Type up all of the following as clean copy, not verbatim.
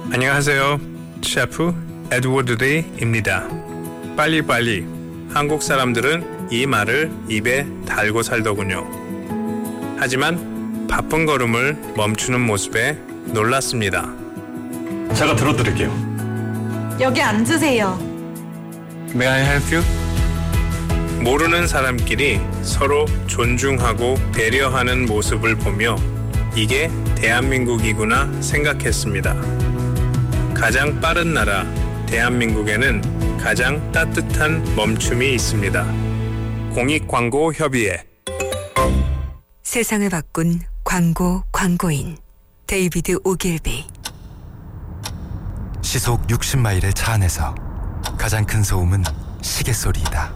안녕하세요. 셰프 에드워드 리입니다. 빨리빨리. 한국 사람들은 이 말을 입에 달고 살더군요. 하지만 바쁜 걸음을 멈추는 모습에 놀랐습니다. 제가 들어드릴게요. 여기 앉으세요. May I help you? 모르는 사람끼리 서로 존중하고 배려하는 모습을 보며 이게 대한민국이구나 생각했습니다. 가장 빠른 나라 대한민국에는 가장 따뜻한 멈춤이 있습니다. 공익광고협의회. 세상을 바꾼 광고인 데이비드 오길비. 시속 60마일의 차 안에서 가장 큰 소음은 시계 소리이다.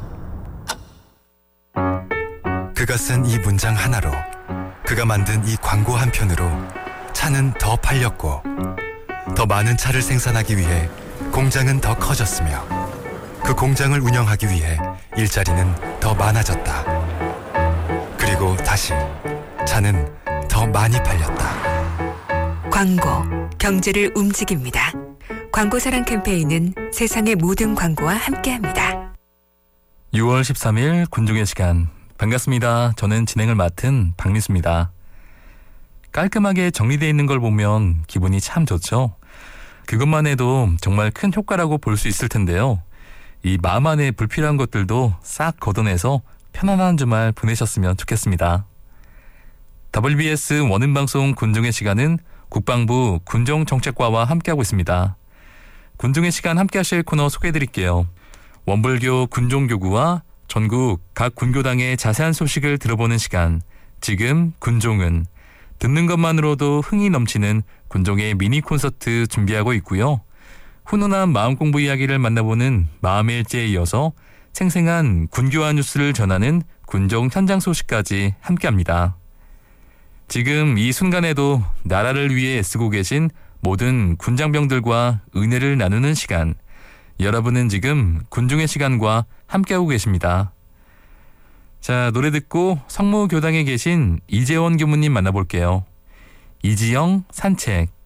그가 쓴 이 문장 하나로, 그가 만든 이 광고 한 편으로 차는 더 팔렸고, 더 많은 차를 생산하기 위해 공장은 더 커졌으며, 그 공장을 운영하기 위해 일자리는 더 많아졌다. 그리고 다시 차는 더 많이 팔렸다. 광고, 경제를 움직입니다. 광고사랑 캠페인은 세상의 모든 광고와 함께합니다. 6월 13일 군중의 시간. 반갑습니다. 저는 진행을 맡은 박민수입니다. 깔끔하게 정리되어 있는 걸 보면 기분이 참 좋죠. 그것만 해도 정말 큰 효과라고 볼 수 있을 텐데요. 이 마음 안에 불필요한 것들도 싹 걷어내서 편안한 주말 보내셨으면 좋겠습니다. WBS 원음방송 군중의 시간은 국방부 군정정책과와 함께하고 있습니다. 군중의 시간 함께하실 코너 소개해드릴게요. 원불교 군종교구와 전국 각 군교당의 자세한 소식을 들어보는 시간, 지금 군종은 듣는 것만으로도 흥이 넘치는 군종의 미니 콘서트 준비하고 있고요. 훈훈한 마음 공부 이야기를 만나보는 마음의 일지에 이어서 생생한 군교화 뉴스를 전하는 군종 현장 소식까지 함께합니다. 지금 이 순간에도 나라를 위해 애쓰고 계신 모든 군장병들과 은혜를 나누는 시간, 여러분은 지금 군중의 시간과 함께하고 계십니다. 자, 노래 듣고 성모교당에 계신 이재원 교무님 만나볼게요. 이지영 산책.